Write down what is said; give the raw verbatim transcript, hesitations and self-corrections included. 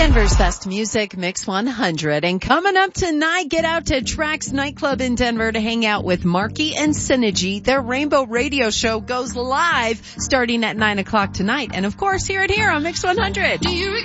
Denver's best music, Mix one hundred. And coming up tonight, get out to Trax Nightclub in Denver to hang out with Marky and Synergy. Their Rainbow Radio Show goes live starting at nine o'clock tonight. And of course, hear it here on Mix one hundred.